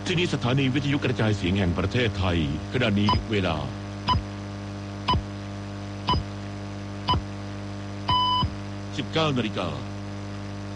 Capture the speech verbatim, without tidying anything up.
ที่นี่สถานีวิทยุกระจายเสียงแห่งประเทศไทยขณะนี้เวลาสิบเก้านาฬิกา